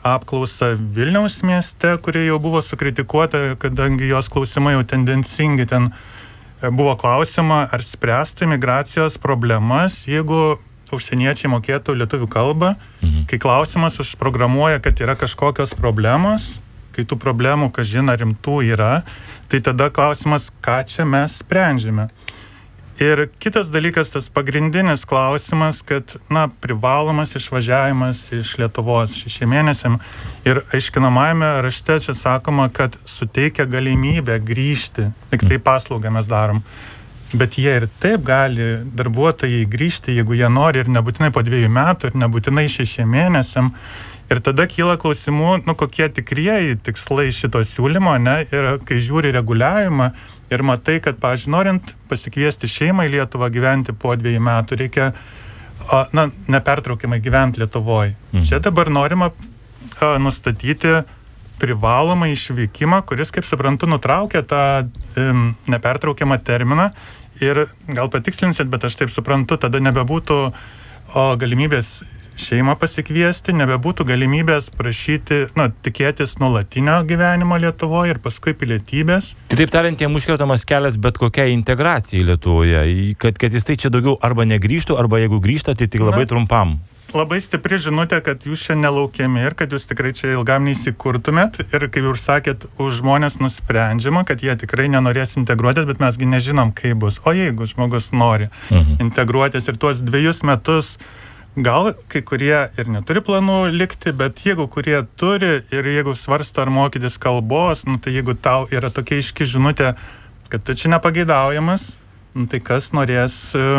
apklausą Vilniaus mieste, kuri jau buvo sukritikuota, kadangi jos klausimai jau tendencingi. Ten buvo klausima, ar spręstų migracijos problemas, jeigu užsieniečiai mokėtų lietuvių kalbą. Kai klausimas užprogramuoja, kad yra kažkokios problemos, kai tų problemų, kažina, rimtų yra, tai tada klausimas, ką čia mes sprendžiame. Ir kitas dalykas, tas pagrindinis klausimas, kad, privalomas išvažiavimas iš Lietuvos 6 mėnesiam ir aiškinamajame rašte čia sakoma, kad suteikia galimybę grįžti, tik tai paslaugą mes darom. Bet jie ir taip gali darbuotojai grįžti, jeigu jie nori ir nebūtinai po 2 metų ir nebūtinai 6 mėnesiam. Ir tada kyla klausimų, kokie tikrieji tikslai šito siūlymo, ir kai žiūri reguliavimą ir matai, kad, pavyzdžiui, norint pasikviesti šeimą į Lietuvą gyventi po 2 metų, reikia, nepertraukiamai gyventi Lietuvoje. Čia dabar norima nustatyti privalomą išvykimą, kuris, kaip suprantu, nutraukia tą nepertraukiamą terminą. Ir gal patikslinsit, bet aš taip suprantu, tada nebebūtų galimybės šeimą pasikviesti, nebebūtų galimybės prašyti, tikėtis nuolatinio gyvenimo Lietuvoje ir paskui pilietybės. Kitaip tariant, jiem užkertamas kelias bet kokiai integracijai Lietuvoje, kad jis tai čia daugiau arba negrįžtų, arba jeigu grįžta, tai tik labai trumpam. Labai stipri žinutė, kad jūs čia nelaukiami ir kad jūs tikrai čia ilgam neįsikurtumėt. Ir kaip jūs sakėt, už žmonės nusprendžiama, kad jie tikrai nenorės integruotis, bet mesgi nežinom, kaip bus. O jeigu žmogus nori integruotis ir tuos 2 metus, gal kai kurie ir neturi planų likti, bet jeigu kurie turi ir jeigu svarsto ar mokytis kalbos, tai jeigu tau yra tokia aiški žinutė, kad tu čia nepageidaujamas, tai kas norės.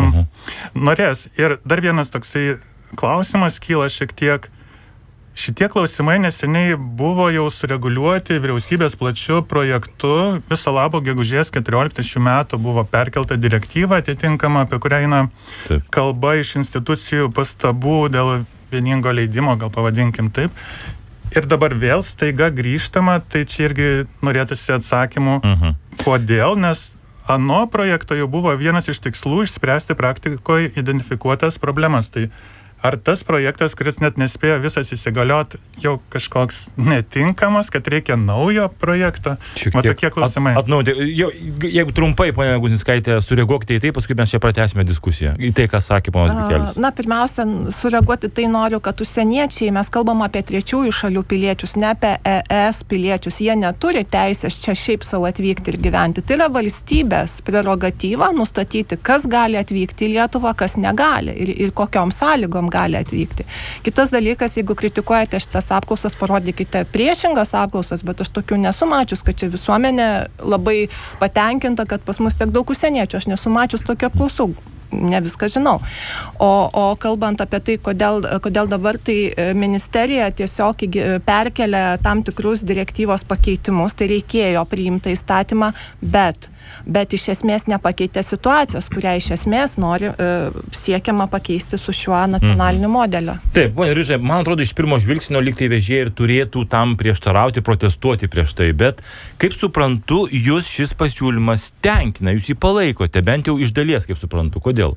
Ir dar vienas toksai klausimas kyla šiek tiek. Šitie klausimai neseniai buvo jau sureguliuoti vyriausybės plačiu projektu. Viso labo gegužės 14 šių metų buvo perkelta direktyva atitinkama, apie kurią eina kalba iš institucijų pastabų dėl vieningo leidimo, gal pavadinkim taip. Ir dabar vėl staiga grįžtama, tai čia irgi norėtųsi atsakymų, kodėl, nes ano projekto jau buvo vienas iš tikslų išspręsti praktikoje identifikuotas problemas. Tai ar tas projektas, kuris net nespėjo visas įsigalioti, jau kažkoks netinkamas, kad reikia naujo projekto? Tokie klausimai. Jeigu trumpai, ponia Gudzinskaitė, sureaguokite į tai, paskui mes čia pratęsime diskusiją. Į tai, ką sakė ponas Bikelis. Pirmiausia, sureaguoti tai noriu, kad užsieniečiai, mes kalbam apie trečiųjų šalių piliečius, ne apie ES piliečius. Jie neturi teisės čia šiaip savo atvykti ir gyventi. Tai yra valstybės prerogatyva nustatyti, kas gali atvykti į Lietuvą, kas negali ir kokiom sąlygom gali atvykti. Kitas dalykas, jeigu kritikuojate šitas apklausas, parodykite priešingas apklausas, bet aš tokių nesu mačius, kad čia visuomenė labai patenkinta, kad pas mus tiek daug užsieniečių. Aš nesu mačius tokių apklausų. Ne viską žinau. O kalbant apie tai, kodėl dabar tai ministerija tiesiog perkelia tam tikrus direktyvos pakeitimus, tai reikėjo priimti įstatymą, bet iš esmės nepakeitė situacijos, kurią iš esmės siekiama pakeisti su šiuo nacionaliniu modeliu. Taip, ponia Ryžai, man atrodo, iš pirmo žvilgsnio lygtai vežėjai ir turėtų tam prieštarauti, protestuoti prieš tai, bet kaip suprantu, jūs šis pasiūlymas tenkina, jūs jį palaikote, bent jau iš dalies, kaip suprantu. Kodėl?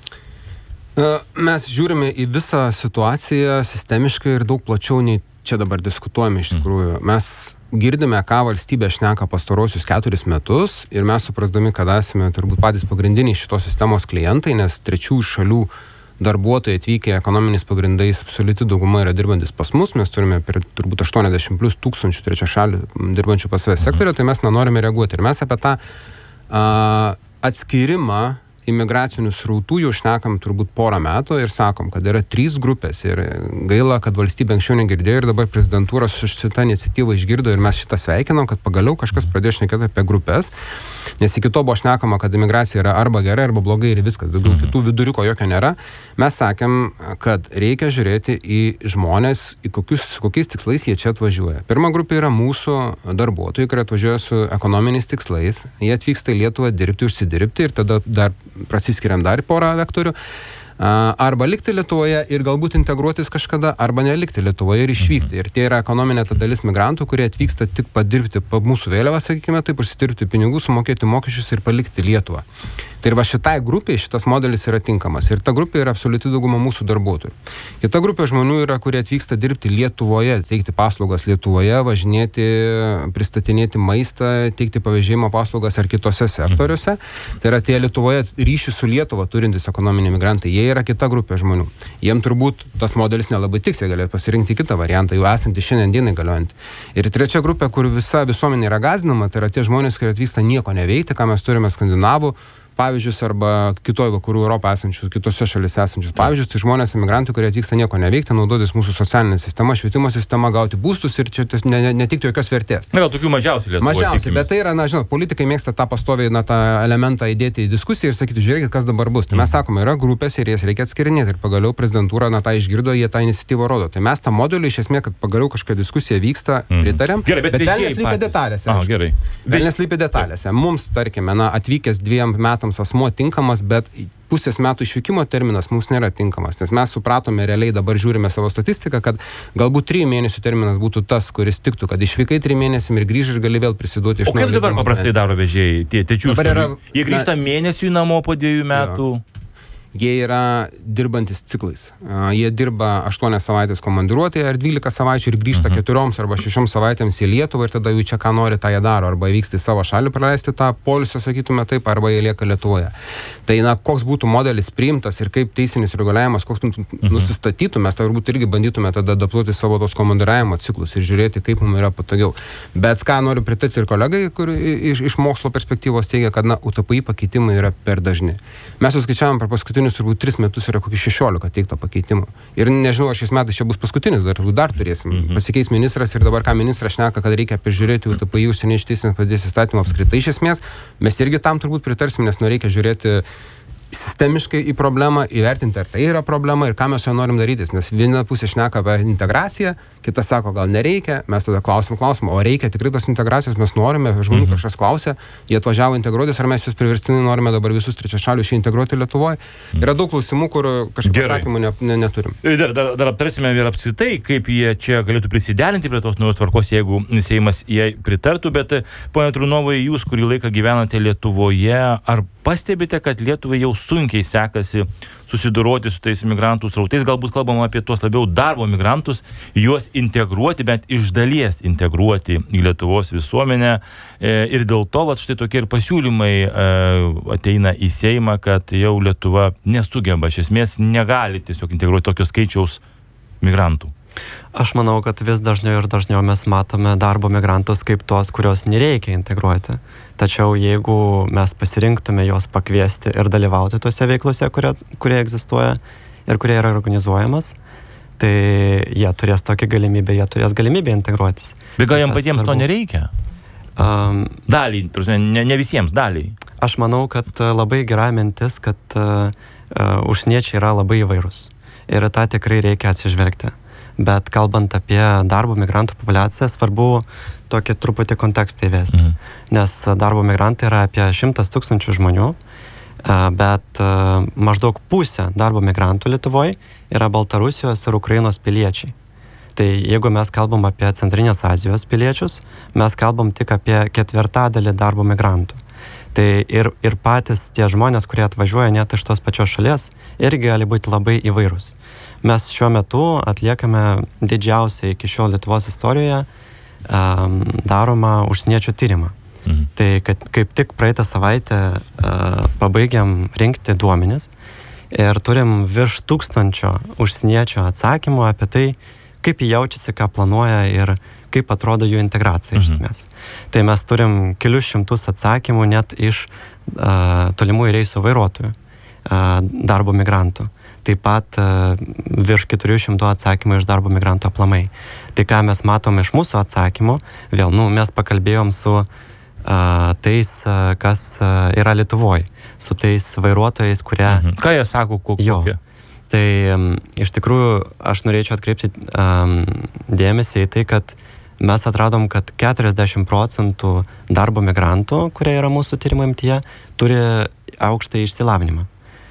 Mes žiūrime į visą situaciją sistemiškai ir daug plačiau nei čia dabar diskutuojame iš tikrųjų. Mes girdime, ką valstybė šneka pastarosius 4 metus ir mes suprasdami, kad esame turbūt patys pagrindiniai šitos sistemos klientai, nes trečiųjų šalių darbuotojai atvykę ekonominiais pagrindais absoliuti dauguma yra dirbantis pas mus. Mes turime turbūt 80+ tūkstančių trečiašalių dirbančių pas save sektorių, tai mes nenorime reaguoti. Ir mes apie tą atskirimą imigracinių srautų jau šnekam turbūt 1 metų ir sakom, kad yra 3 grupės ir gaila, kad valstybė anksčiau negirdėjo ir dabar prezidentūra su šitą iniciatyvą išgirdo ir mes šitą sveikinam, kad pagaliau kažkas pradėjo šnekėti apie grupės, nes iki to buvo šnekama, kad imigracija yra arba gerai, arba blogai ir viskas, daugiau kitų viduriuko jokio nėra. Mes sakėm, kad reikia žiūrėti į žmonės, į kokiais tikslais jie čia atvažiuoja. Pirma grupė yra mūsų darbuotojai, kurie atvažiuoja su ekonominiais tikslais, jie atvyksta į Lietuvą dirbti, užsidirbti ir tada dar prasiskiriam dar 1 vektorių. Arba likti Lietuvoje ir galbūt integruotis kažkada, arba nelikti Lietuvoje ir išvykti. Ir tai yra ekonominė ta dalis migrantų, kurie atvyksta tik padirbti mūsų vėliavą, sakykime, taip, užsidirbti pinigų, sumokėti mokesčius ir palikti Lietuvą. Tai ir va šitai grupiai šitas modelis yra tinkamas. Ir ta grupė yra absoliuti dauguma mūsų darbuotojų. Kita grupė žmonių yra, kurie atvyksta dirbti Lietuvoje, teikti paslaugas Lietuvoje, važinėti, pristatinėti maistą, teikti pavėžėjimo paslaugas ar kitose sektoriuose. Tai yra tie Lietuvoje ryšį su Lietuva turintys ekonominiai migrantai. Jie yra kita grupė žmonių. Jiem turbūt tas modelis nelabai tiks, jie galėtų pasirinkti kitą variantą, jau esantį šiandien dienai galiojantį. Ir trečia grupė, kur visa visuomenė yra gąsdinama, tai yra tie žmonės, kurie atvyksta nieko neveikti, ką mes turime skandinavų pavyzdžius arba kitoje vakarų Europoje esančius, kitose šalyse esančius pavyzdžius, tai žmonės emigrantai, kurie atvyksta nieko neveikti, naudotis mūsų socialinę sistemą, švietimo sistemą, gauti būstus ir čia netikti jokios vertės. Gal tokių mažiausiai Lietuvoje. Mažiausiai, bet tai yra, žinot, politikai mėgsta tą pastoviai, tą elementą įdėti į diskusiją ir sakyti, žiūrėkit, kas dabar bus. Tai mes sakome, yra grupės ir jas reikia atskirinėti ir pagaliau prezidentūra tą išgirdo, jie tą iniciatyvą rodo. Tai mes tą modelį iš esmės, kad pagaliau kažkokia diskusija vyksta, pritarėm. Gerai, bet velnias slypi detalėse. Velnias slypi detalėse. Mums, tarkime, atvykęs 2 metams asmuo tinkamas, bet pusės metų išvykimo terminas mums nėra tinkamas, nes mes supratome realiai, dabar žiūrime savo statistiką, kad galbūt 3 mėnesių terminas būtų tas, kuris tiktų, kad išvykai 3 mėnesiam ir grįžai ir gali vėl prisiduoti iš naujo. O kaip dabar paprastai daro vežėjai, tie tečių šalių? Jie grįžta mėnesiui namo po 2 metų? Jie yra dirbantis ciklais. Jie dirba 8 savaitės komandiruotėje ar 12 savaičių ir grįžta 4 arba 6 savaitėms į Lietuvą ir tada jų čia ką nori, tą jie daro. Arba vyksta į savo šalį praleisti tą poilsio, sakytume taip, arba jie lieka Lietuvoje. Tai koks būtų modelis priimtas ir kaip teisinis reguliavimas, koks nusistatytų, mes turbūt irgi bandytume tada adaptuoti savo tos komandiravimo ciklus ir žiūrėti, kaip mums yra patogiau. Bet ką noriu pritarti ir kolegai, kur iš mokslo perspektyvos teigia, kad UTPI pakeitimai yra per dažni. Mes suskaičiavom per paskutinius turbūt 3 metus yra kokį 16 teikta pakeitimų. Ir nežinau, ar šiais metais čia bus paskutinis, dar turėsim. Pasikeis ministras ir dabar ką ministras šneka, kad reikia peržiūrėti UTPI užsieniečių teisinės padėties įstatymą apskritai iš esmės. Mes irgi tam turbūt pritarsim, nes reikia žiūrėti sistemiškai į problemą, įvertinti, ar tai yra problema ir ką mes jo norim darytis, nes viena pusė šneka apie integraciją, kita sako, gal nereikia, mes tada klausim, o reikia tikrai tos integracijos, mes norime, žmonių kažkas klausia, jie atvažiavo integruotis, ar mes jūs priverstinai norime dabar visus trečiašalius čia integruoti Lietuvoje. Yra daug klausimų, kur kažkaip atsakymų neturim. Dar aptarsime ir apskritai, kaip jie čia galėtų prisiderinti prie tos naujos tvarkos, jeigu Seimas jai pritartų, bet pone Trunovai, jūs kurį laiką gyvenate Lietuvoje, ar pastebite, kad Lietuvai jau sunkiai sekasi susidoroti su tais migrantų srautais, galbūt kalbama apie tuos labiau darbo migrantus, juos integruoti, bent iš dalies integruoti į Lietuvos visuomenę ir dėl to štai tokie ir pasiūlymai ateina į Seimą, kad jau Lietuva nesugeba, iš esmės negali tiesiog integruoti tokio skaičiaus migrantų. Aš manau, kad vis dažniau ir dažniau mes matome darbo migrantus kaip tos, kurios nereikia integruoti. Tačiau jeigu mes pasirinktume juos pakviesti ir dalyvauti tose veiklose, kurie egzistuoja ir kurie yra organizuojamas, tai jie turės tokią galimybę, jie turės galimybę integruotis. Bet gal jiems patiems to nereikia? Daliai, ne visiems, daliai. Aš manau, kad labai gera mintis, kad užsieniečiai yra labai įvairūs. Ir tą tikrai reikia atsižvelgti. Bet kalbant apie darbo migrantų populiaciją, svarbu tokį truputį kontekstą įvesti. Nes darbo migrantai yra apie 100 000 žmonių, bet maždaug pusė darbo migrantų Lietuvoje yra Baltarusijos ir Ukrainos piliečiai. Tai jeigu mes kalbam apie Centrinės Azijos piliečius, mes kalbam tik apie 1/4 darbo migrantų. Tai ir patys tie žmonės, kurie atvažiuoja net iš tos pačios šalies, irgi gali būti labai įvairūs. Mes šiuo metu atliekame didžiausią iki šiol Lietuvos istorijoje daromą užsieniečių tyrimą. Tai kaip tik praeitą savaitę pabaigiam rinkti duomenis ir turim virš 1000 užsieniečių atsakymų apie tai, kaip jie jaučiasi, ką planuoja ir kaip atrodo jų integracija iš esmės. Tai mes turim kelius šimtus atsakymų net iš tolimųjų reisų vairuotojų, darbo migrantų. Taip pat virš 400 atsakymų iš darbo migrantų aplamai. Tai ką mes matom iš mūsų atsakymų, vėl, mes pakalbėjom su tais, kas yra Lietuvoje, su tais vairuotojais, kurie... Ką jie sako, kokie? Tai iš tikrųjų aš norėčiau atkreipti dėmesį į tai, kad mes atradom, kad 40% darbo migrantų, kurie yra mūsų tyrimo imtyje, turi aukštą išsilavinimą.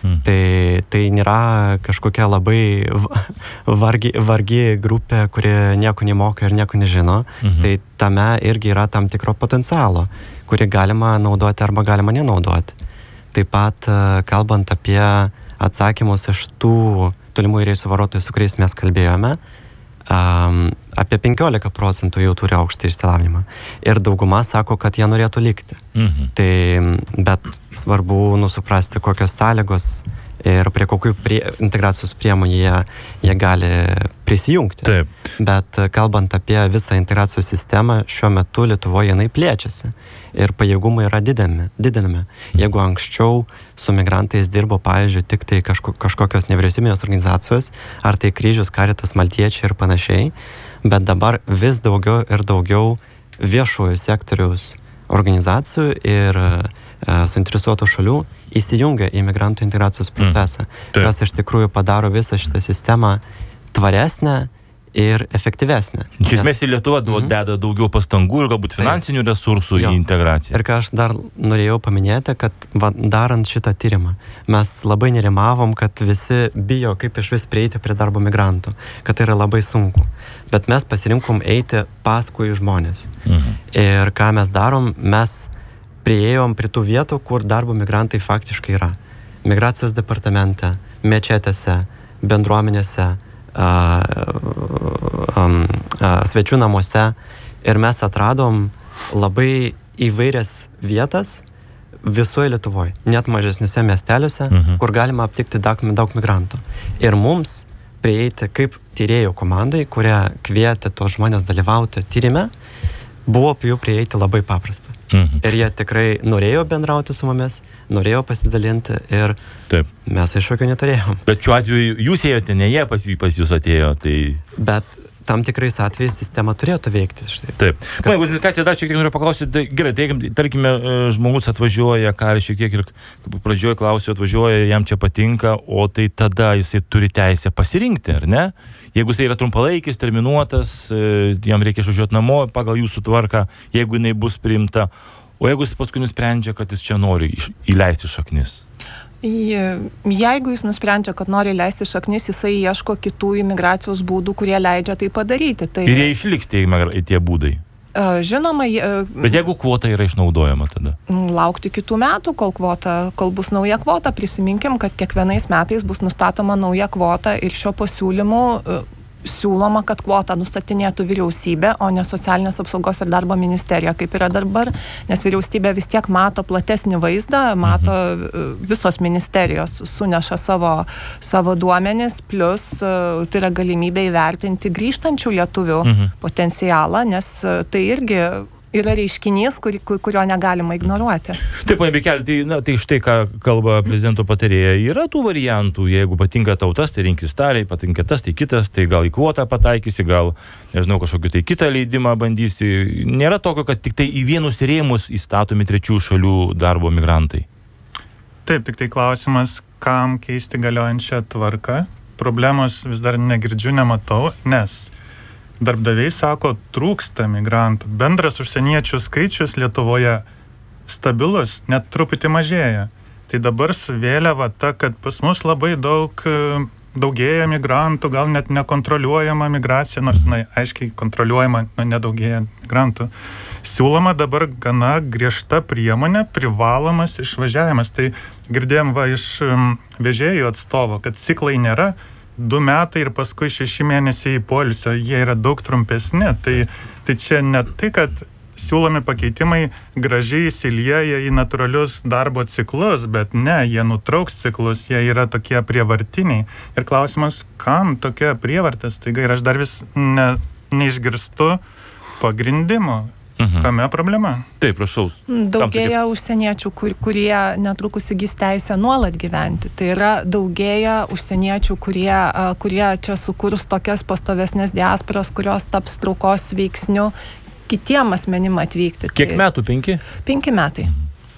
Tai nėra kažkokia labai vargi grupė, kuri nieko nemoka ir nieko nežino. Tai tame irgi yra tam tikro potencialo, kurį galima naudoti arba galima nenaudoti. Taip pat, kalbant apie atsakymus iš tų tolimųjų reisų vairuotojų, su kuriais mes kalbėjome, apie 15% jau turi aukštą išsilavinimą. Ir dauguma sako, kad jie norėtų likti. Tai, bet svarbu suprasti, kokios sąlygos ir prie kokių integracijos priemonių jie gali prisijungti. Taip. Bet kalbant apie visą integracijos sistemą, šiuo metu Lietuvoje jinai plėčiasi ir pajėgumai yra didinami. Jeigu anksčiau su migrantais dirbo, pavyzdžiui, tik tai kažkokios nevyriausybinės organizacijos, ar tai Kryžius, Caritas, Maltiečiai ir panašiai, bet dabar vis daugiau ir daugiau viešojo sektoriaus organizacijų ir suinteresuotų šalių įsijungia į migrantų integracijos procesą, kas iš tikrųjų padaro visą šitą sistemą tvaresnę ir efektyvesnė. Iš esmės į Lietuvą deda daugiau pastangų ir galbūt finansinių resursų į integraciją. Ir ką aš dar norėjau paminėti, kad darant šitą tyrimą, mes labai nerimavom, kad visi bijo, kaip iš vis prieiti prie darbo migrantų, kad tai yra labai sunku. Bet mes pasirinkom eiti paskui žmonės. Ir ką mes darom, mes priėjom prie tų vietų, kur darbo migrantai faktiškai yra. Migracijos departamente, mečetėse, bendruomenėse, svečių namuose, ir mes atradom labai įvairias vietas visoje Lietuvoje, net mažesniuose miesteliuose, kur galima aptikti daug migrantų. Ir mums prieiti kaip tyrėjų komandai, kurie kvietė tos žmonės dalyvauti tyrime, buvo prie jų prieiti labai paprasta. Ir jie tikrai norėjo bendrauti su mumis, norėjo pasidalinti ir mes iššūkių neturėjom. Bet šiuo atveju jūs ėjote, ne jie pas jūs atėjo, tai... Bet tam tikrais atvejais sistema turėtų veikti. Taip. Jeigu Katė, dar šiek tiek noriu paklausyti, gerai, tarkime, žmogus atvažiuoja, ką šiek tiek ir pradžioje klausiu, atvažiuoja, jam čia patinka, o tai tada jisai turi teisę pasirinkti, ar ne? Jeigu jisai yra trumpalaikis, terminuotas, jam reikia išvažiuoti namo pagal jūsų tvarką, jeigu jinai bus priimta, o jeigu jis paskui nusprendžia, kad jis čia nori įleisti šaknis? Jeigu jis nusprendžia, kad nori leisti šaknis, jisai ieško kitų imigracijos būdų, kurie leidžia tai padaryti. Tai... Ir jie išliks tie būdai? Žinoma. Bet jeigu kvota yra išnaudojama tada? Laukti kitų metų, kol bus nauja kvota. Prisiminkim, kad kiekvienais metais bus nustatoma nauja kvota ir šio pasiūlymu siūloma, kad kvotą nustatinėtų vyriausybė, o ne socialinės apsaugos ir darbo ministerija, kaip yra dabar, nes vyriausybė vis tiek mato platesnį vaizdą, mato visos ministerijos suneša savo duomenis, plus tai yra galimybė įvertinti grįžtančių lietuvių potencialą, nes tai irgi yra reiškinys, kurio negalima ignoruoti. Taip, ponia Bikeli, tai štai, ką kalba prezidento patarėja, yra tų variantų, jeigu patinka tautas, tai rinkis tariai, patinka tas, tai kitas, tai gal į kvotą pataikysi, gal, nežinau, kažkokį tai kitą leidimą bandysi. Nėra tokio, kad tik tai į vienus rėmus įstatomi trečių šalių darbo migrantai. Taip, tik tai klausimas, kam keisti galiojančią tvarką. Problemos vis dar negirdžiu, nematau, nes darbdaviai sako, trūksta migrantų. Bendras užsieniečių skaičius Lietuvoje stabilus, net truputį mažėja. Tai dabar su vėliava ta, kad pas mus labai daugėja migrantų, gal net nekontroliuojama migracija, nors aiškiai kontroliuojama, nedaugėja migrantų. Siūloma dabar gana griežta priemonė, privalomas išvažiavimas. Tai girdėjom iš vežėjų atstovo, kad ciklai nėra 2 metai ir paskui 6 mėnesiai poilsio, jie yra daug trumpesni. Tai čia ne tai, kad siūlomi pakeitimai gražiai įsilieja į natūralius darbo ciklus, bet ne, jie nutrauks ciklus, jie yra tokie prievartiniai. Ir klausimas, kam tokia prievartas? Taigi ir aš dar vis neišgirstu pagrindimo. Kame problema? Taip, prašau. Daugėja užsieniečių, kurie netrukus įgis teisę nuolat gyventi. Tai yra daugėja užsieniečių, kurie čia sukurs tokias pastovesnės diasporas, kurios taps traukos veiksniu kitiem asmenim atvykti. Kiek metų? 5? 5 metai.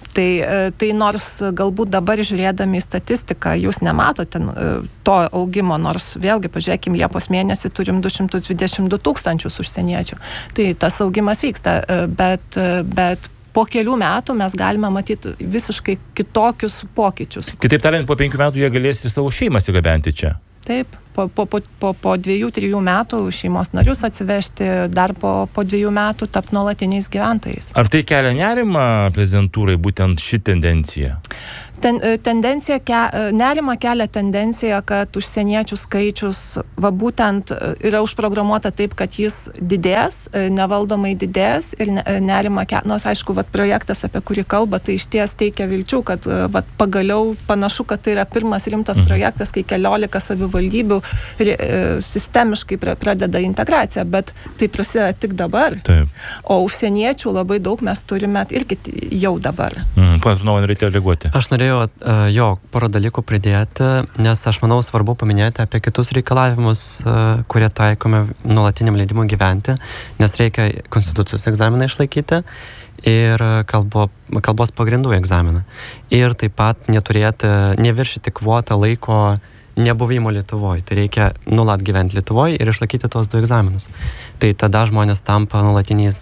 Tai nors galbūt dabar žiūrėdami į statistiką, jūs nematote to augimo, nors vėlgi, pažiūrėkim, Liepos mėnesį turim 222 000 užsieniečių. Tai tas augimas vyksta, bet po kelių metų mes galime matyti visiškai kitokius pokyčius. Kitaip tariant, po 5 metų jie galės ir savo šeimą įsigabenti čia. Taip, po 2-3 metų šeimos narius atsivežti, dar po 2 metų tapti nuolatiniais gyventojais. Ar tai kelia nerimą prezidentūrai būtent ši tendencija? Nerimą kelia tendencija, kad užsieniečių skaičius būtent yra užprogramuota taip, kad jis didės, nevaldomai didės ir nerimą nors aišku, projektas, apie kurį kalba, tai išties teikia vilčių, kad pagaliau panašu, kad tai yra pirmas rimtas projektas, kai 14 savivaldybių sistemiškai pradeda integraciją, bet tai prasideda tik dabar. Taip. O užsieniečių labai daug mes turime irgi jau dabar. Ponas Runovai, norite reaguoti? Aš norėjau porą dalykų pridėti, nes aš manau svarbu paminėti apie kitus reikalavimus, kurie taikome nuolatiniam leidimui gyventi, nes reikia konstitucijos egzaminą išlaikyti ir kalbos pagrindų egzaminą. Ir taip pat neviršyti kvotą laiko nebuvimo Lietuvoje. Tai reikia nuolat gyventi Lietuvoje ir išlaikyti tos 2 egzaminus. Tai tada žmonės tampa nuolatiniais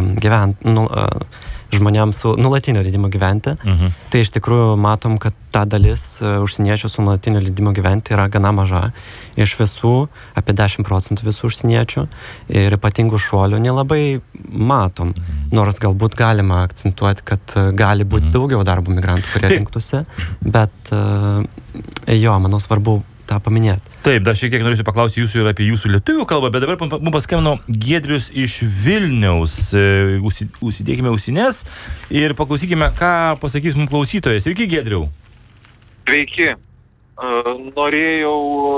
žmonėms su nuolatinio leidimo gyventi. Tai iš tikrųjų matom, kad ta dalis užsieniečių su nuolatinio leidimo gyventi yra gana maža. Iš visų, apie 10% visų užsieniečių ir ypatingų šuolių nelabai matom. Nors galbūt galima akcentuoti, kad gali būti daugiau darbo migrantų, kurie rinktųsi, bet manau svarbu tą paminėti. Taip, dar šiek tiek norėsiu paklausti jūsų ir apie jūsų lietuvių kalbą, bet dabar mums paskambino Giedrius iš Vilniaus. Užsidėkime ausines ir paklausykime, ką pasakys mums klausytojas. Sveiki, Giedriau. Sveiki. Norėjau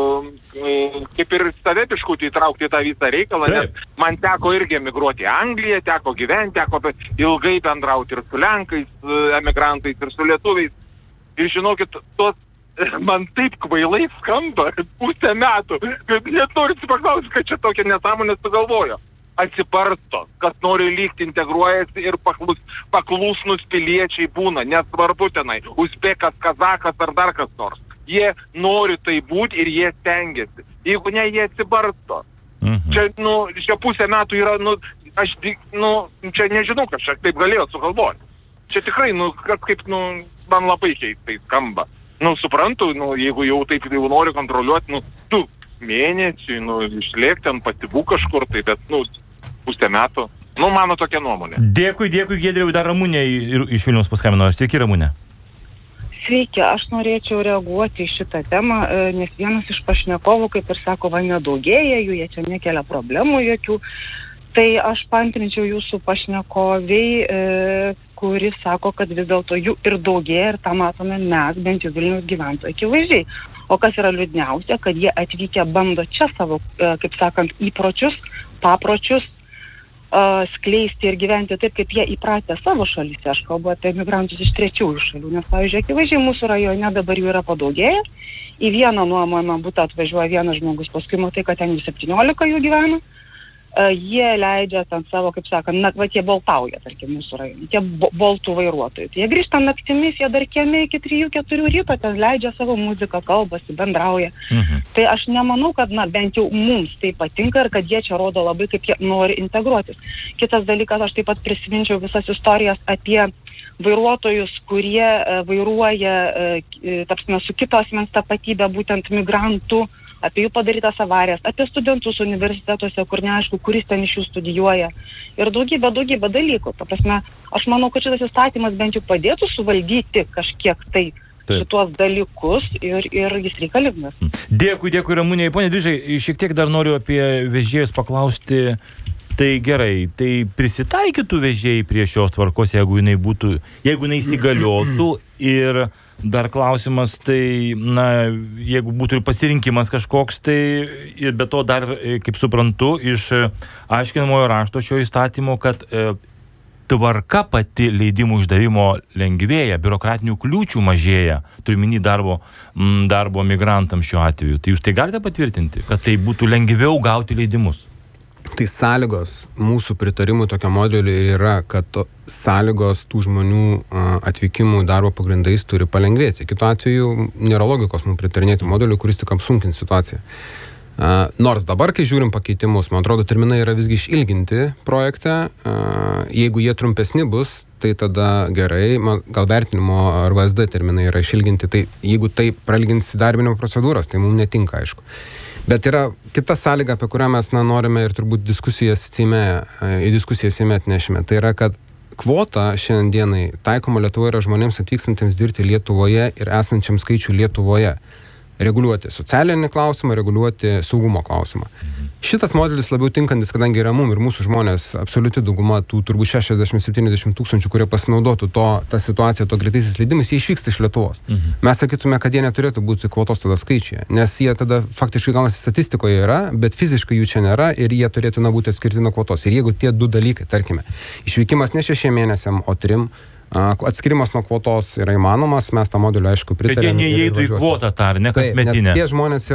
kaip ir save biškutį įtraukti tą visą reikalą, nes man teko irgi emigruoti į Angliją, teko gyventi, teko ilgai bendrauti ir su Lenkais, emigrantais, ir su lietuviais. Ir žinokit, man taip kvailai skamba, kad 5 metų, kad net norisi paklausti, kad čia tokia nesąmonė sugalvojo. Atsibarsto, kas nori likti integruojasi ir paklusnus piliečiai būna, nesvarbu tenai, uzbekas, kazakas ar dar kas nors. Jie nori tai būti ir jie stengiasi. Jeigu ne, jie atsibarsto. Čia, čia 5 metų yra, aš, čia nežinau, kad čia taip galėjo sugalvoti. Čia tikrai, kaip, man labai keistai skamba. Suprantu, jeigu jau taip jau nori kontroliuoti, 2 mėnesių, išlėkti ant pasibų kažkur, tai bet, 5 metų. Mano tokia nuomonė. Dėkui, Giedriau, dar Ramunė iš Vilniaus paskambino. Sveiki, Ramunė. Sveiki, aš norėčiau reaguoti į šitą temą, nes vienas iš pašnekovų, kaip ir sako, nedaugėja, jie čia nekelia problemų jokių. Tai aš paantrinčiau jūsų pašnekoviai, kuris sako, kad vis dėlto jų ir daugėja ir tą matome mes, bent jau Vilniaus gyventojai akivaizdžiai. O kas yra liūdniausia, kad jie atvykę bando čia savo, kaip sakant, įpročius, papročius skleisti ir gyventi taip, kaip jie įpratę savo šalyse. Aš kalbu apie migrantus iš trečiųjų šalių, nes, pavyzdžiui, akivaizdžiai mūsų rajone dabar jų yra padaugėję. Į vieną nuomojamą butą atvažiuoja vienas žmogus, paskui matai, kad ten 17 jų gyvena. Jie leidžia ten savo, kaip sakant, jie boltauja, tarkim, mūsų rajone, tie boltų vairuotojai. Tai jie grįžta naktimis, jie dar kieme iki 3-4 ryto, ten leidžia savo muziką, kalbasi, bendrauja. Tai aš nemanau, kad, bent jau mums tai patinka ir kad jie čia rodo labai, kaip jie nori integruotis. Kitas dalykas, aš taip pat prisiminčiau visas istorijas apie vairuotojus, kurie vairuoja, tapsime, su kito asmens tapatybė, būtent migrantų, apie jų padarytas avarijas, apie studentus universitetuose, kur neaišku, kuris ten iš jų studijuoja. Ir daugybė dalykų. Ta prasme, aš manau, kad šitas įstatymas bent jau padėtų suvaldyti kažkiek šitos dalykus ir jis reikalingas. Dėkui, Ramunė. Pone Drižai, šiek tiek dar noriu apie vežėjus paklausti. Tai gerai, tai prisitaikytų vežėjai prie šios tvarkos, jeigu jinai įsigaliotų. Ir dar klausimas, tai, jeigu būtų ir pasirinkimas kažkoks, tai ir be to dar, kaip suprantu, iš aiškinamojo rašto šio įstatymo, kad tvarka pati leidimų išdavimo lengvėja, biurokratinių kliūčių mažėja, turiminį darbo migrantams šiuo atveju. Tai jūs tai galite patvirtinti, kad tai būtų lengviau gauti leidimus? Tai sąlygos mūsų pritarimų tokio modelio yra, kad sąlygos tų žmonių atvykimų darbo pagrindais turi palengvėti. Kitu atveju nėra logikos mums pritarinėti modelių, kuris tik apsunkins situaciją. Nors dabar, kai žiūrim pakeitimus, man atrodo, terminai yra visgi išilginti projekte. Jeigu jie trumpesni bus, tai tada gerai, gal vertinimo ar VSD terminai yra išilginti, tai jeigu tai prailgins įdarbinimo procedūros, tai mums netinka, aišku. Bet yra kita sąlyga, apie kurią mes norime ir turbūt diskusijas Seime atnešime. Tai yra, kad kvota šiandienai taikoma Lietuvoje yra žmonėms atvykstantiems dirbti Lietuvoje ir esančiam skaičių Lietuvoje. Reguliuoti socialinį klausimą, reguliuoti saugumo klausimą. Šitas modelis labiau tinkantis, kadangi yra mum ir mūsų žmonės, absoliuti dauguma tų turbūt 60-70 tūkstančių, kurie pasinaudotų tą situaciją, to greitaisiais leidimais, jie išvyksta iš Lietuvos. Mes sakytume, kad jie neturėtų būti kvotos tada skaičiuje, nes jie tada faktiškai gaunasi statistikoje yra, bet fiziškai jų čia nėra ir jie turėtų būti atskirti nuo kvotos. Ir jeigu tie du dalykai, tarkime, išvykimas ne 6 mėnesiam, o 3, atskirimas nuo kvotos yra įmanomas, mes tą modelį aišku pritarėme. Bet jie neįeitų į kvotą tą, ar ne kasmetinę? Nes tie žmonės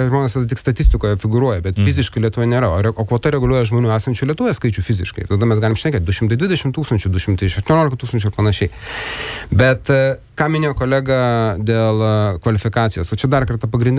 tik statistikoje figūruoja, bet fiziškai Lietuvoje nėra, o kvota reguliuoja žmonių esančių Lietuvoje skaičių fiziškai. Tada mes galim šnekėti 220 tūkstančių, 218 tūkstančių ir panašiai. Bet ką minėjo kolega dėl kvalifikacijos, o čia dar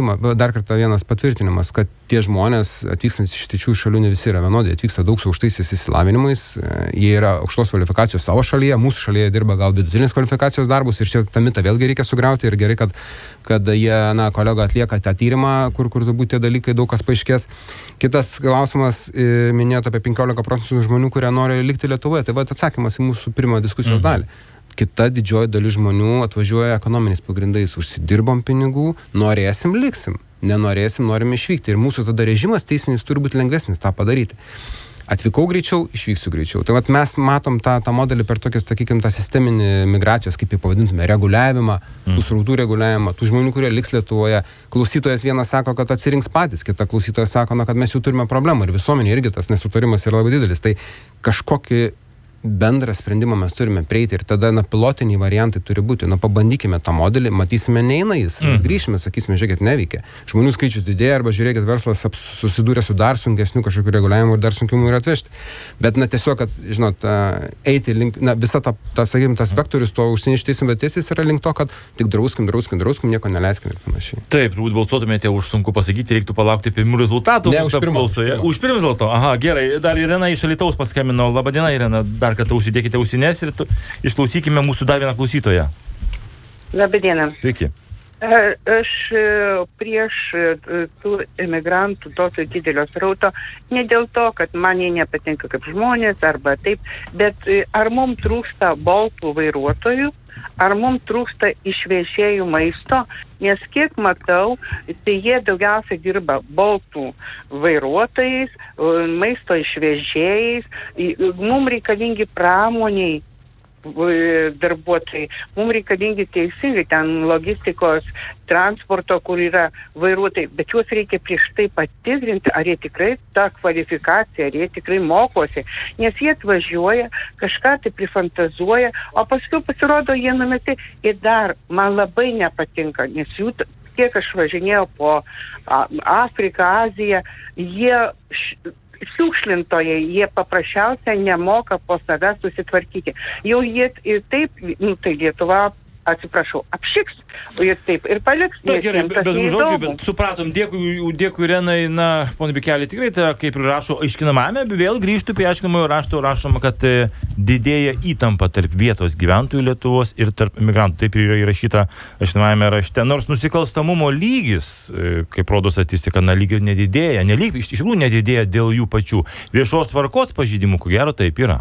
kartą vienas patvirtinimas, kad tie žmonės atvykstantys iš trečiųjų šalių ne visi yra vienodai, atvyksta daug su aukštaisiais išsilavinimais, jie yra aukštos kvalifikacijos savo šalyje, mūsų šalyje dirba gal vidutinės kvalifikacijos darbus ir čia tą mitą vėlgi reikia sugriauti ir gerai, kad jie, kolega atlieka tą tyrimą, kur turbūt tie dalykai daug kas paaiškės. Kitas klausimas, minėjote apie 15% žmonių, kurie nori likti Lietuvoje, tai atsakymas į mūsų pirmą diskusijos dalį. Kita didžioji dalis žmonių atvažiuoja ekonominiais pagrindais, užsidirbom pinigų, norėsim, liksim, nenorėsim, norim išvykti. Ir mūsų tada režimas teisinis turi būti lengvesnis tą padaryti. Atvykau greičiau, išvyksiu greičiau. Tai mes matom tą modelį per tokias, sakykime, tą sisteminį migracijos, kaip jį pavadintume, reguliavimą, tų srautų reguliavimą, tų žmonių, kurie liks Lietuvoje. Klausytojas vienas sako, kad atsirinks patys, kita klausytojas sako, kad mes jau turime problemą ir visuomenė irgi tas nesutarimas yra labai didelis. Tai kažkokį bendrą sprendimą mes turime prieiti ir tada pilotiniai variantai turi būti. Pabandykime tą modelį, matysime, neina jis. Mes grįšime, sakysime, žiūrėkit, neveikia. Žmonių skaičius didėja arba žiūrėkit, verslas susidūrė su dar sunkesniu kažkokiu reguliavimu ir dar sunkiau yra atvežti. Bet tiesiog, kad, žinot, eiti link, visa sakykime, tas vektorius to užsieniečių teismų teisės yra link to, kad tik drauskim, nieko neleiskim ir panašiai. Taip, turbūt balsuotumėte už, sunku pasakyti, reiktų palaukti pirmų rezultatų. Ne, už pirmą. Už pirmą rezultatą. Aha, gerai. Dar Irena iš Alytaus paskambino. Labadiena, Irena. Dar kartą užsidėkite ausines ir išklausykime mūsų dar vieną klausytoją. Labadiena. Sveiki. Aš prieš tų emigrantų tokio didelio srauto, ne dėl to, kad man jie nepatinka kaip žmonės arba taip, bet ar mums trūksta boltų vairuotojų, ar mums trūksta išvežėjų maisto, nes kiek matau, tai jie daugiausiai dirba boltų vairuotojais, maisto išvežėjais, mums reikalingi pramoniai darbuotojai, mums reikalingi teisingai ten logistikos, transporto, kur yra vairuotojai, bet juos reikia prieš tai patikrinti, ar jie tikrai tą kvalifikaciją, ar jie tikrai mokosi, nes jie atvažiuoja, kažką tai prifantazuoja, o paskui pasirodo jie numeti ir dar man labai nepatinka, nes jų, kiek aš važinėjau po Afriką, Aziją, jie šiukšlintojai, jie paprasčiausiai nemoka po savęs susitvarkyti. Jau jie ir taip, tai Lietuva, atsiprašau, apšiks, o jie taip ir paliks. Na gerai, bet žodžiu, bet supratom, dėkui Irenai, ponai Bikeli, tikrai tai, kaip ir rašo aiškinamame, vėl grįžtų prie aiškinamojo rašto, rašoma, kad didėja įtampa tarp vietos gyventojų Lietuvos ir tarp imigrantų. Taip ir yra įrašyta aiškinamame rašte. Nors nusikalstamumo lygis, kaip rodo statistika, lyg ir nedidėja. Iš tikrųjų nedidėja dėl jų pačių. Viešos tvarkos pažeidimų, ko gero, taip yra.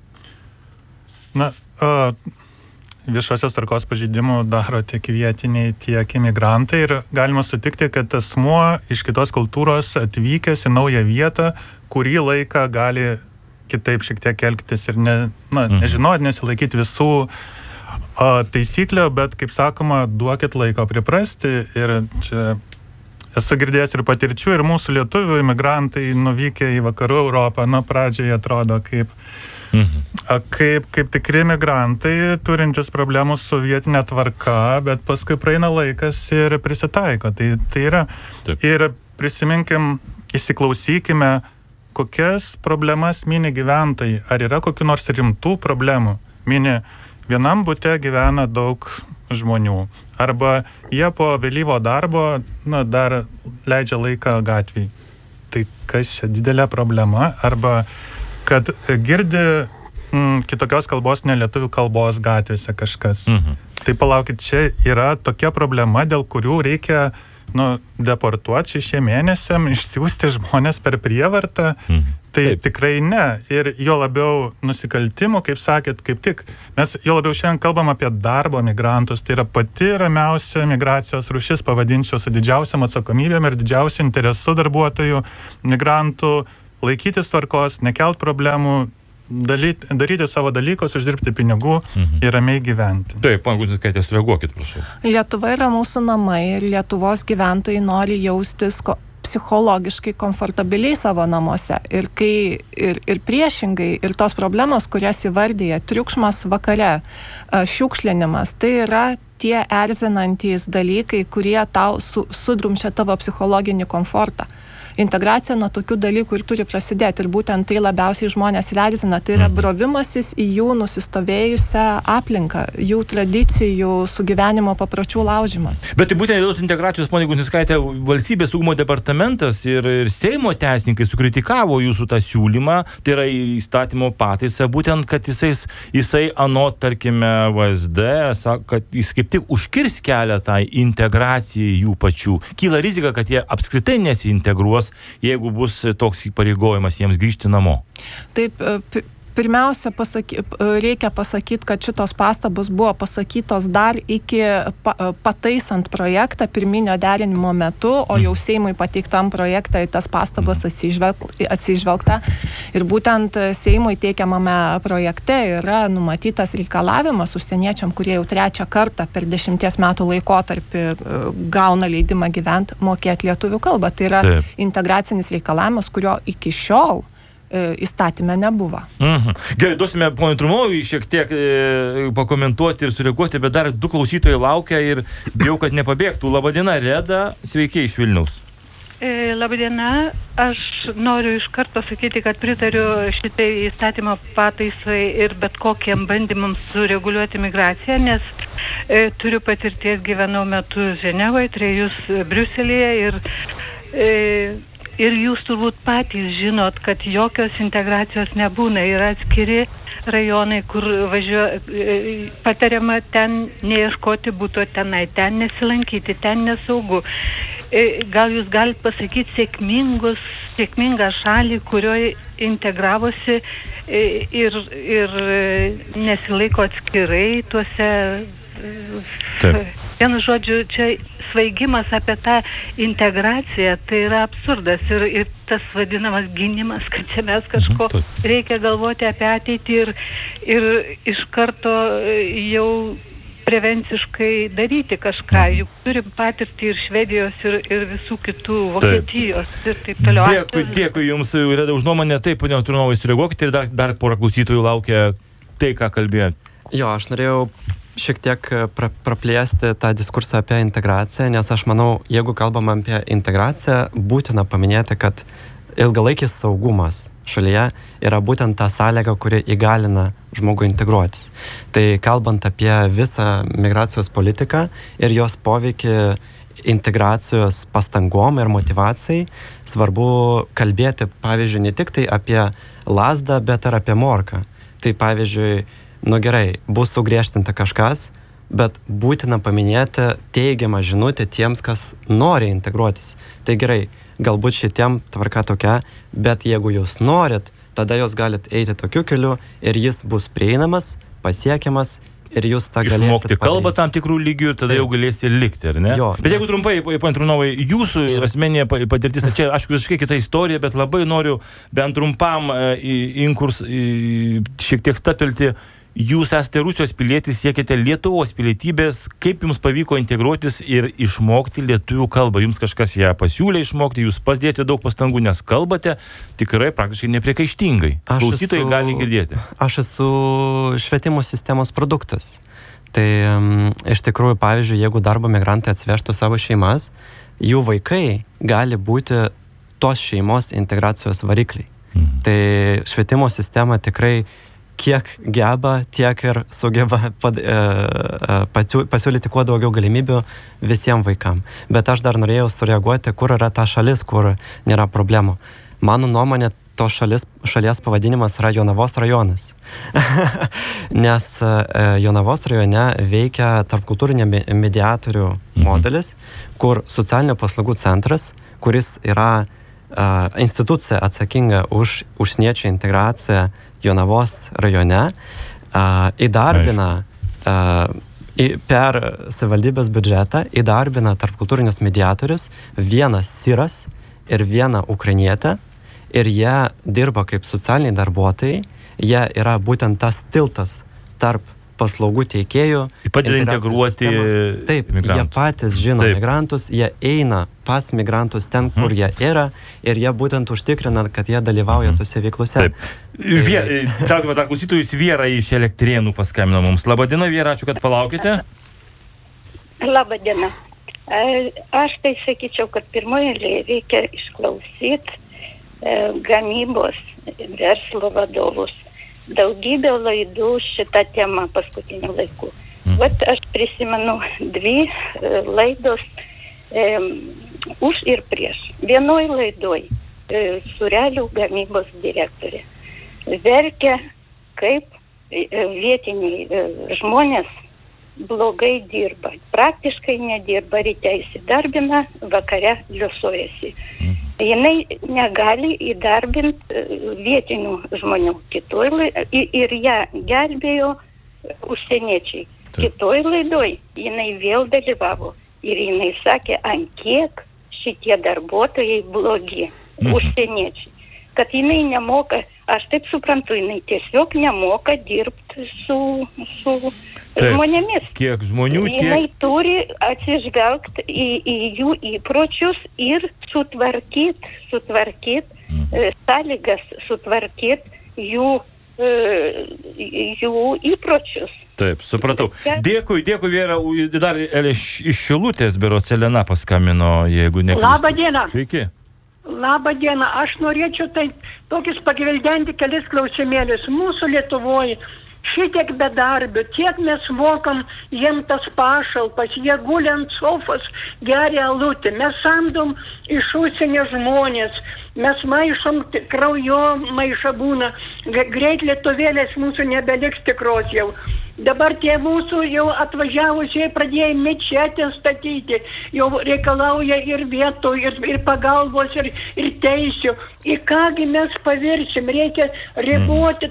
Viešosios tvarkos pažeidimų daro tiek vietiniai, tiek imigrantai ir galima sutikti, kad asmuo iš kitos kultūros atvykęs į naują vietą, kurį laiką gali kitaip šiek tiek elgtis ir nežinot, nesilaikyti visų taisyklių, bet, kaip sakoma, duokit laiko priprasti ir čia esu girdėjęs ir patirčių ir mūsų lietuvių imigrantai nuvykę į vakarų Europą, pradžioje atrodo kaip tikri migrantai, turintis problemų su vietinė tvarka, bet paskui praeina laikas ir prisitaiko. Tai yra. Taip. Ir prisiminkim, įsiklausykime, kokias problemas mini gyventojai. Ar yra kokių nors rimtų problemų? Mini, vienam bute gyvena daug žmonių. Arba jie po vėlyvo darbo, dar leidžia laiką gatvėj. Tai kas čia didelė problema? Arba kad girdi kitokios kalbos, ne lietuvių kalbos gatvėse kažkas. Tai palaukit, čia yra tokia problema, dėl kurių reikia deportuoti 6 mėnesiam, išsiųsti žmonės per prievartą. Tai tikrai ne. Ir jo labiau nusikaltimų, kaip sakėt, kaip tik. Mes jo labiau šiandien kalbam apie darbo migrantus. Tai yra pati ramiausia migracijos rūšis, pavadinčiau, su didžiausiam atsakomybėm ir didžiausiu interesu darbuotojų, migrantų, laikytis tvarkos, nekelt problemų, daryti savo dalykus, uždirbti pinigų ir ramiai gyventi. Taip, ponia Gudzinskaitė, sureaguokit, prašau. Lietuva yra mūsų namai ir Lietuvos gyventojai nori jaustis psichologiškai komfortabiliai savo namuose. Ir priešingai, ir tos problemos, kurias įvardyja, triukšmas vakare, šiukšlinimas, tai yra tie erzinantys dalykai, kurie tau sudrumčia tavo psichologinį komfortą. Integracija nuo tokių dalykų ir turi prasidėti. Ir būtent tai labiausiai žmonės erzina. Tai yra brovimasis į jų nusistovėjusią aplinką, jų tradicijų, sugyvenimo papročių laužimas. Bet tai būtent dėl integracijos, ponia Gudzinskaitė, Valstybės saugumo departamentas ir Seimo teisininkai sukritikavo jūsų tą siūlymą, tai yra įstatymo pataisą, būtent, kad jisai anot, tarkime, VSD, kad jis kaip tik užkirs kelią tai integracijai jų pačių. Kyla rizika, kad jie apskritai nesiintegruos, jeigu bus toks įpareigojimas jiems grįžti namo. Taip, pirmiausia, reikia pasakyti, kad šitos pastabos buvo pasakytos dar iki pataisant projektą pirminio derinimo metu, o jau Seimui pateiktam projektą į tas pastabas atsižvelgta. Ir būtent Seimui teikiamame projekte yra numatytas reikalavimas užsieniečiam, kurie jau 3 kartą per 10 metų laikotarpį gauna leidimą gyventi, mokėti lietuvių kalbą. Tai yra integracinis reikalavimas, kurio iki šiol įstatyme nebuvo. Gerai, duosime ponui Trumovui šiek tiek pakomentuoti ir sureaguoti, bet dar 2 klausytojai laukia ir bijau, kad nepabėgtų. Labadiena, Reda, sveiki iš Vilniaus. Labadiena, aš noriu iš karto pasakyti, kad pritariu šitai įstatymo pataisai ir bet kokiem bandymams sureguliuoti migraciją, nes turiu patirties, gyvenau metus Ženevoje, 3 Briuselėje ir jūs turbūt patys žinot, kad jokios integracijos nebūna. Yra atskiri rajonai, kur patariama ten neieškoti būto tenai, ten nesilankyti, ten nesaugu. Gal jūs galite pasakyti sėkmingą šalį, kurioje integravosi ir nesilaiko atskirai tuose... Vienu žodžiu, čia svaigimas apie tą integraciją, tai yra absurdas ir tas vadinamas gynimas, kad čia mes kažko reikia galvoti apie ateitį ir iš karto jau prevenciškai daryti kažką. Juk turim patirtį ir Švedijos ir visų kitų, Vokietijos ir taip toliau. Dėkui Jums, Reda, už nuomonę. Taip, ponia Trumovai, sureaguokite ir dar porą klausytojų laukia tai, ką kalbėjot. Jo, aš norėjau šiek tiek praplėsti tą diskursą apie integraciją, nes aš manau, jeigu kalbam apie integraciją, būtina paminėti, kad ilgalaikis saugumas šalyje yra būtent ta sąlyga, kuri įgalina žmogų integruotis. Tai kalbant apie visą migracijos politiką ir jos poveikį integracijos pastangom ir motyvacijai, svarbu kalbėti, pavyzdžiui, ne tik tai apie lazdą, bet ir apie morką. Tai pavyzdžiui, gerai, bus sugriežtinta kažkas, bet būtina paminėti teigiamą žinutę tiems, kas nori integruotis. Tai gerai, galbūt šitiem tvarka tokia, bet jeigu jūs norit, tada jūs galit eiti tokiu keliu ir jis bus prieinamas, pasiekiamas ir jūs tą galėsite išmokti kalbą tam tikrų lygių ir tada jau galėsite likti, ar ne? Jo, bet jeigu trumpai, ponia Trumovai, jūsų asmeninė patirtis, čia aišku visiškai kita istorija, bet labai noriu bent trumpam šiek tiek stapelti. Jūs esate Rusijos pilietis, siekite Lietuvos pilietybės. Kaip jums pavyko integruotis ir išmokti lietuvių kalbą? Jums kažkas ją pasiūlė išmokti, jūs pasdėjote daug pastangų, nes kalbate tikrai praktiškai nepriekaištingai. Klausytojai gali girdėti. Aš esu švietimo sistemos produktas. Tai iš tikrųjų, pavyzdžiui, jeigu darbo migrantai atsivežtų savo šeimas, jų vaikai gali būti tos šeimos integracijos varikliai. Tai švietimo sistema tikrai kiek geba, tiek ir sugeba pasiūlyti kuo daugiau galimybių visiems vaikams. Bet aš dar norėjau sureaguoti, kur yra ta šalis, kur nėra problemų. Mano nuomonė, to šalies pavadinimas yra Jonavos rajonas. Nes Jonavos rajone veikia tarpkultūrinė mediatorių modelis, kur socialinio paslaugų centras, kuris yra institucija atsakinga už užsieniečių integraciją Jonavos rajone, įdarbina per savivaldybės biudžetą, įdarbina tarpkultūrinius mediatorius, vienas siras ir vieną ukrainietę, ir jie dirba kaip socialiniai darbuotojai, jie yra būtent tas tiltas tarp paslaugų teikėjų. Padeda integruoti Taip, migrantus. Jie patys žino migrantus, jie eina pas migrantus ten, kur jie yra, ir jie būtent užtikrina, kad jie dalyvauja tose veiklose. Taip. Traukime tą klausytojus, Viera iš Elektrėnų paskambino mums. Labadiena, Viera, ačiū, kad palaukite. Labadiena. Aš tai sakyčiau, kad pirmoje eilėje reikia išklausyti gamybos verslo vadovus. Daugybė laidų šitą temą paskutiniu laiku. Vat aš prisimenu 2 laidos už ir prieš. Vienoj laidoj Surelių gamybos direktorė verkia, kaip vietiniai žmonės blogai dirba. Praktiškai nedirba, ryte įsidarbina, vakare liusuojasi. Jinai negali įdarbinti vietinių žmonių ir ją gelbėjo užsieniečiai. Kitoj laidoj jinai vėl dalyvavo ir jinai sakė, ant kiek šitie darbuotojai blogi, užsieniečiai. Kad jinai nemoka, aš taip suprantu, jinai tiesiog nemoka dirbti su žmonėmis. Kiek žmonių, jinai turi atsižvelgti į jų įpročius ir sutvarkyti sąlygas, sutvarkyti jų įpročius. Taip, supratau. Dėkui, Viera. Dar iš Šilutės berods Elena paskambino, jeigu neklystu. Labą dieną. Sveiki. Labą dieną. Aš norėčiau tokius pagiveldenti kelis klausimėlius. Mūsų Lietuvoje šitiek bedarbių, tiek mes mokam jiem tas pašalpas, jie guli ant sofos, geria alutį. Mes samdom iš užsienio žmonės, mes maišom, kraujo maiša būna, greit lietuvėlės mūsų nebeliks tikros jau. Dabar tie mūsų jau atvažiavusiai pradėjo mečetę statyti, jau reikalauja ir vietų, ir pagalbos, ir teisių. Į kągi mes pavirsim, reikia reaguoti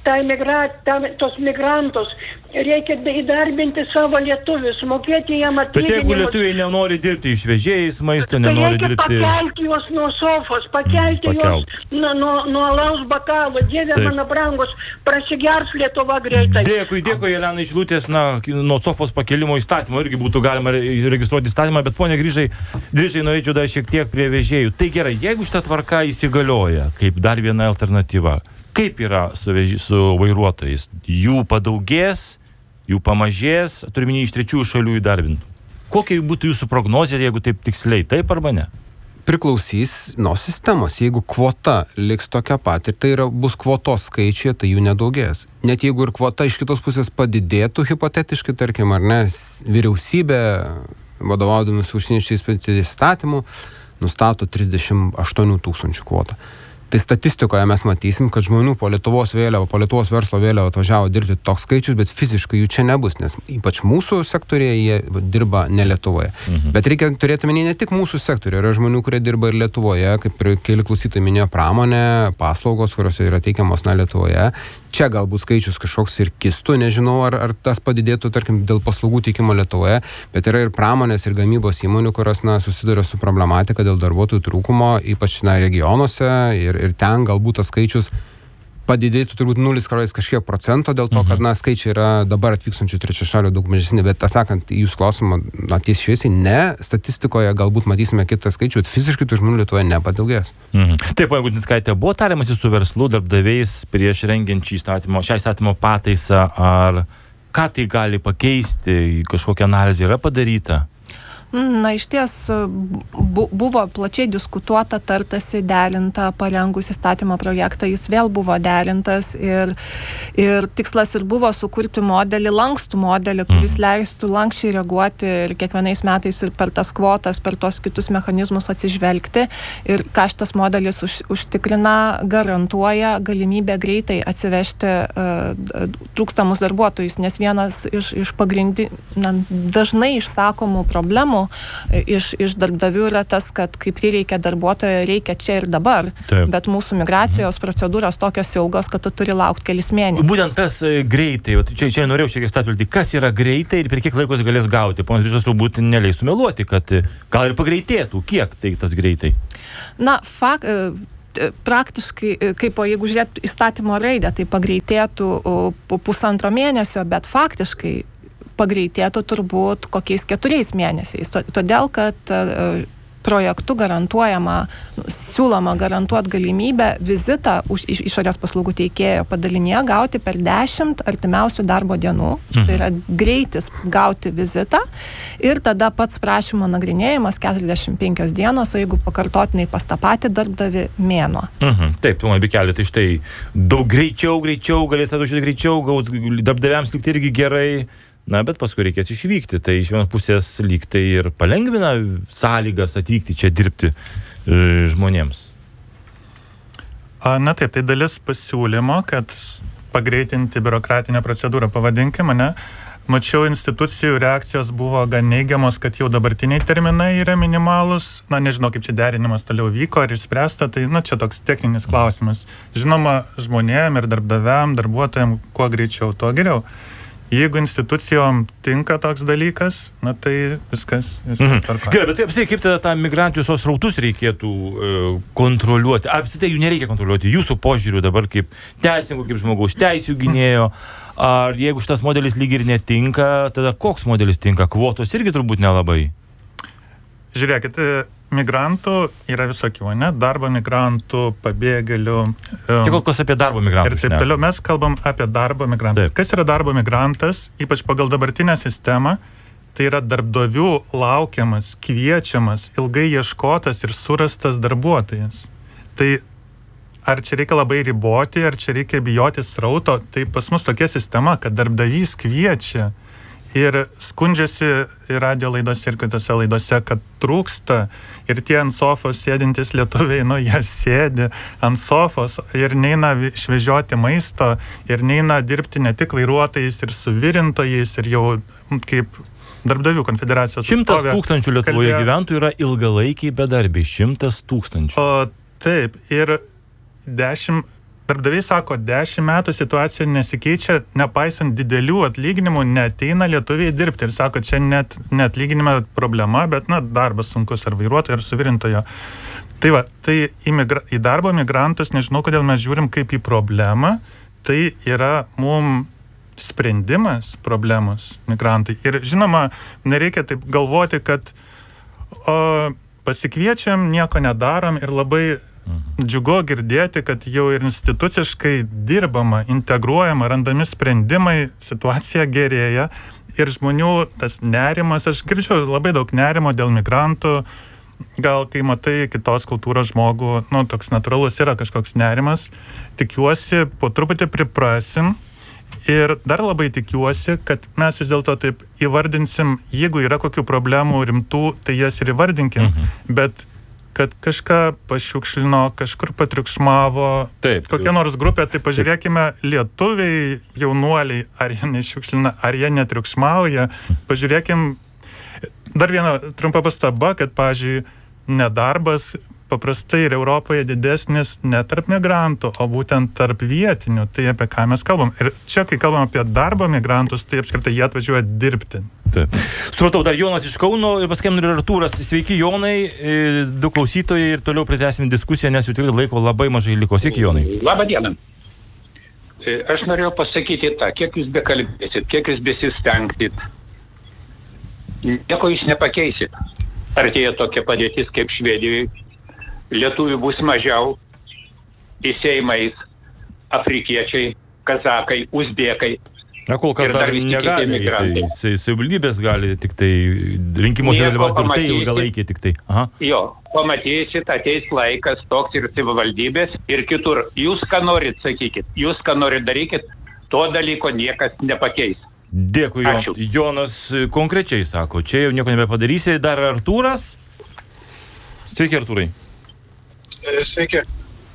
tos migrantus, reikia įdarbinti savo lietuvius, mokėti jam atlyginimus. Bet jeigu lietuviai nenori dirbti išvežėjais, maisto nenori dirbti... Reikia pakelti juos nuo sofos, pakelti juos nuo alaus bakalo. Dieve mano brangus, prasigers Lietuva greitai. Dėkui, Elena iš Šilutės, nuo sofos pakelimo įstatymo irgi būtų galima registruoti įstatymą, bet ponia Grįžai, norėčiau dar šiek tiek prie vežėjų. Tai gerai, jeigu šita tvarka įsigalioja kaip dar viena alternatyva, kaip yra su vairuotojais? Jų padaugės, jų pamažės, turime iš trečiųjų šalių įdarbintų. Kokia būtų jūsų prognozė, jeigu taip tiksliai, taip arba ne? Priklausys nuo sistemos. Jeigu kvota liks tokia pat ir tai bus kvotos skaičiai, tai jų nedaugės. Net jeigu ir kvota iš kitos pusės padidėtų, hipotetiškai, tarkim, ar ne, vyriausybė, vadovaudamas užsieniečiais įstatymų, nustato 38 000 kvotą. Tai statistikoje mes matysim, kad žmonių po Lietuvos vėliavą, po Lietuvos verslo vėliavą atvažiavo dirbti toks skaičius, bet fiziškai jų čia nebus, nes ypač mūsų sektorėje jie dirba ne Lietuvoje. Bet reikia turėti omeny ne tik mūsų sektoriuje, yra žmonių, kurie dirba ir Lietuvoje, kaip ir keli klausytojai minėjo, pramonė, paslaugos, kurios yra teikiamos Lietuvoje. Čia galbūt skaičius kažkoks ir kistų, nežinau, ar tas padidėtų, tarkim, dėl paslaugų teikimo Lietuvoje, bet yra ir pramonės ir gamybos įmonių, kurios susiduria su problematika dėl darbuotojų trūkumo, ypač regionuose, ir ten galbūt tas skaičius padidėtų turbūt 0, kažkiek procento dėl to, kad skaičiai yra dabar atvykstančių trečiašalių daug mažesni, bet atsakant į jūsų klausimą, tiesiai šviesiai, ne, statistikoje galbūt matysime kitą skaičių, bet fiziškai tų žmonių Lietuvoje nepadilgės. Taip, ponia Gudnickaitė, buvo tariamasi su verslu, darbdaviais prieš rengiant šią įstatymo pataisą, ar ką tai gali pakeisti, kažkokia analizė yra padaryta? Na, iš ties buvo plačiai diskutuota, tartasi, derinta, parengus įstatymo projektą, jis vėl buvo derintas ir tikslas ir buvo sukurti modelį, lankstų modelį, kuris leistų lankščiai reaguoti ir kiekvienais metais ir per tas kvotas, per tos kitus mechanizmus atsižvelgti ir ką šitas modelis užtikrina, garantuoja galimybę greitai atsivežti trūkstamus darbuotojus, nes vienas iš pagrindinių, dažnai išsakomų problemų iš darbdavių yra tas, kad kai prireikia darbuotojo, reikia čia ir dabar. Taip. Bet mūsų migracijos procedūros tokios ilgos, kad tu turi laukti kelis mėnesius. Būtent tas greitai, čia norėjau šiek tiek stabtelti, kas yra greitai ir per kiek laikos galės gauti. Ponas Rižas turbūt neleis sumeluoti, kad gal ir pagreitėtų. Kiek tai tas greitai? Na, praktiškai, jeigu žiūrėtų įstatymo raidę, tai pagreitėtų pusantro mėnesio, bet faktiškai pagreitėtų turbūt kokiais 4 mėnesiais. Todėl, kad projektu siūloma garantuoti galimybę vizitą išorės paslaugų teikėjo padalinyje gauti per 10 artimiausių darbo dienų. Tai yra greitis gauti vizitą ir tada pats prašymo nagrinėjimas 45 dienos, o jeigu pakartotinai pas tą patį darbdavį mėnuo. Taip, tu man bikelį, tai štai daug greičiau galės atvažiuoti greičiau, gaus darbdaviams likti irgi gerai. Na, bet paskui reikės išvykti. Tai iš vienos pusės lyg tai ir palengvina sąlygas atvykti čia dirbti žmonėms. Na taip, tai dalis pasiūlymo, kad pagreitinti biurokratinę procedūrą, pavadinkime, ne? Mačiau, institucijų reakcijos buvo gan neigiamos, kad jau dabartiniai terminai yra minimalus. Na, nežinau, kaip čia derinimas toliau vyko ar išspręsta, tai, čia toks techninis klausimas. Žinoma, žmonėm ir darbdaviam, darbuotojam, kuo greičiau, tuo geriau. Jeigu institucijom tinka toks dalykas, tai viskas tvarkoja. Gerai, bet apsitai, kaip tada tą migracijos srautus reikėtų kontroliuoti? Apsitai jų nereikia kontroliuoti. Jūsų požiūriu dabar kaip teisininkų, kaip žmogaus teisių gynėjo, ar jeigu šitas modelis lyg ir netinka, tada koks modelis tinka? Kvotos irgi turbūt nelabai. Žiūrėkit, migrantų yra visokių, ne? Darbo migrantų, pabėgėlių. Tik kol kas apie darbo migrantus. Ir taip toliau mes kalbam apie darbo migrantus. Taip. Kas yra darbo migrantas, ypač pagal dabartinę sistemą, tai yra darbdavių laukiamas, kviečiamas, ilgai ieškotas ir surastas darbuotojas. Tai ar čia reikia labai riboti, ar čia reikia bijoti srauto, tai pas mus tokia sistema, kad darbdavys kviečia ir skundžiasi ir radio laidose ir kitose laidose, kad trūksta ir tie ant sofos sėdintys lietuviai, jie sėdi ant sofos ir neina švežioti maisto ir neina dirbti ne tik vairuotojais ir suvirintojais ir jau kaip darbdavių konfederacijos atstovė. 100 000 Lietuvoje gyventojų yra ilgalaikiai bedarbiai, 100 000. O taip, ir darbdaviai sako, 10 metų situacija nesikeičia, nepaisant didelių atlyginimų, neateina lietuviai dirbti. Ir sako, čia net atlyginime problema, bet darbas sunkus ar vairuotojo, ar suvirintojo. Tai į darbo migrantus, nežinau, kodėl mes žiūrim kaip į problemą, tai yra mums sprendimas problemos migrantai. Ir žinoma, nereikia taip galvoti, kad pasikviečiam, nieko nedarom ir labai džiugu girdėti, kad jau ir instituciškai dirbama, integruojama, randami sprendimai, situacija gerėja ir žmonių tas nerimas, aš girdžiu labai daug nerimo dėl migrantų, gal kai matai kitos kultūros žmogų, toks natūralus yra kažkoks nerimas, tikiuosi, po truputį priprasim ir dar labai tikiuosi, kad mes vis dėlto taip įvardinsim, jeigu yra kokių problemų rimtų, tai jas ir įvardinkim, bet kad kažką pašiukšlino, kažkur patriukšmavo, kokia nors grupė, tai pažiūrėkime, lietuviai, jaunuoliai, ar jie nešiukšlina, ar jie netriukšmauja, pažiūrėkim, dar viena trumpa pastaba, kad, pavyzdžiui, nedarbas paprastai ir Europoje didesnis ne tarp migrantų, o būtent tarp vietinių, tai apie ką mes kalbam. Ir čia, kai kalbam apie darbo migrantus, tai apskritai jie atvažiuoja dirbti. Taip. Supratau, dar Jonas iš Kauno ir paskambino ir Artūras. Sveiki, Jonai, 2 klausytojai ir toliau pratęsime diskusiją, nes jau tikrai laiko labai mažai liko. Sveiki, Jonai. Labą dieną. Aš norėjau pasakyti kiek jūs bekalbėsit, kiek jūs besistengsit, nieko jūs nepakeisit. Artėja tokia padėtis kaip Švedijoje. Lietuvių bus mažiau, į Seimą eis afrikiečiai, kazakai, uzbekai. Na, kol kas dar negali, tai savivaldybės gali tik tai rinkimuose dalyvauti ir tai ilgalaikiai tik tai. Aha. Jo, pamatysit, ateis laikas toks ir savivaldybės ir kitur. Jūs ką norit, sakykit, jūs ką norit darykit, to dalyko niekas nepakeis. Dėkui, Jonas konkrečiai sako, čia jau nieko nebepadarysi. Dar Artūras. Sveiki, Artūrai. Sveiki.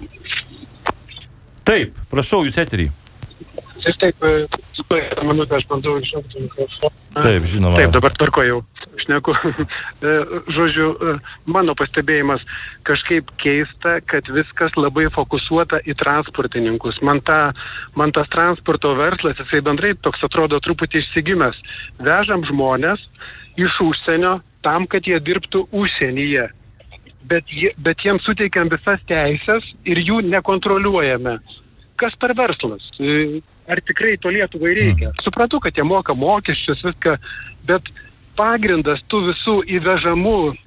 Taip, prašau, jūs eterį. Taip, minutę aš bandau išjungti mikrofoną. Taip, žinoma. Taip, dabar tvarko jau. Šneku. Žodžiu, mano pastebėjimas kažkaip keista, kad viskas labai fokusuota į transportininkus. Man tas transporto verslas, jisai bendrai toks atrodo truputį išsigimęs. Vežam žmonės iš užsienio tam, kad jie dirbtų užsienyje. Bet jiems suteikiam visas teisės ir jų nekontroliuojame. Kas per verslas? Ar tikrai to Lietuvai reikia? Suprantu, kad jie moka mokesčius, viską, bet pagrindas tų visų įvežamų